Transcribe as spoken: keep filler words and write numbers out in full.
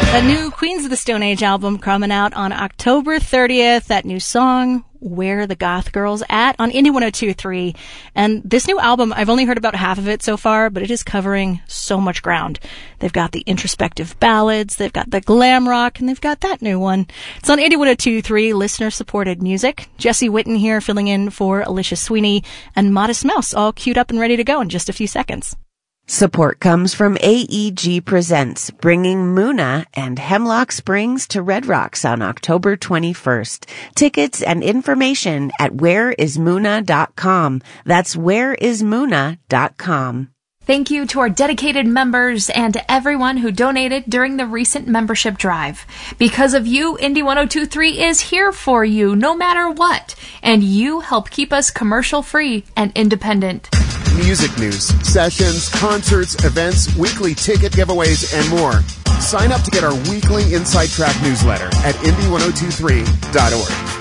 A new Queens of the Stone Age album coming out on October thirtieth. That new song, Where the Goth Girls At, on Indie one oh two point three. And this new album, I've only heard about half of it so far, but it is covering so much ground. They've got the introspective ballads, they've got the glam rock, and they've got that new one. It's on Indie one oh two point three, listener-supported music. Jesse Witten here filling in for Alicia Sweeney, and Modest Mouse all queued up and ready to go in just a few seconds. Support comes from A E G Presents, bringing Muna and Hemlock Springs to Red Rocks on October twenty-first. Tickets and information at where is muna dot com. That's where is muna dot com. Thank you to our dedicated members and to everyone who donated during the recent membership drive. Because of you, Indie one oh two point three is here for you no matter what, and you help keep us commercial-free and independent. Music news, sessions, concerts, events, weekly ticket giveaways, and more. Sign up to get our weekly Inside Track newsletter at indie one oh two three dot org.